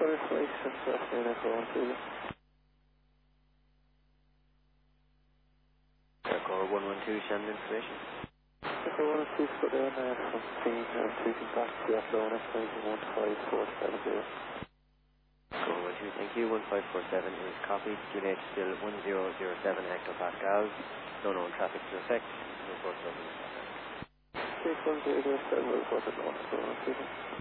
for information, so that's the Echo 120. Echo 112, Shannon information. Echo 112, put down from team and taking back to the upload estimation 15470. Echo 112, thank you. 1547 is copied. Juliet still 1007 hectopascals. No known traffic to effect. Report 6107 reported north, so